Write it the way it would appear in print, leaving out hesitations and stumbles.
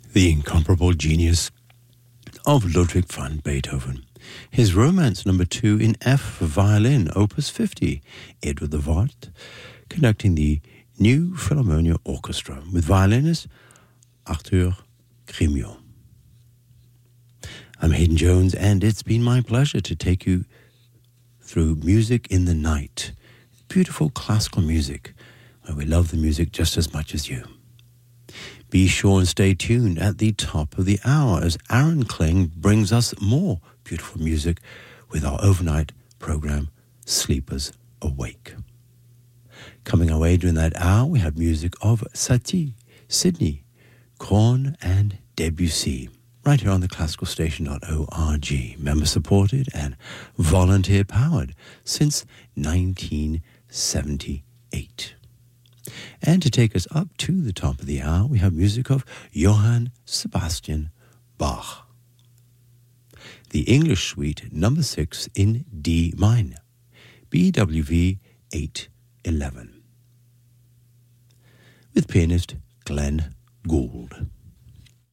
The incomparable genius of Ludwig van Beethoven. His Romance No. 2 in F for violin, Opus 50. Edward de Wart, conducting the New Philharmonia Orchestra with violinist Arthur Grimio. I'm Hayden Jones, and it's been my pleasure to take you through Music in the Night. Beautiful classical music, where we love the music just as much as you. Be sure and stay tuned at the top of the hour as Aaron Kling brings us more beautiful music with our overnight program, Sleepers Awake. Coming our way during that hour, we have music of Satie, Sydney, Korn and Debussy, right here on the classicalstation.org. Member-supported and volunteer-powered since 1978. And to take us up to the top of the hour, we have music of Johann Sebastian Bach. The English Suite No. 6 in D minor, BWV 811, with pianist Glenn Gould.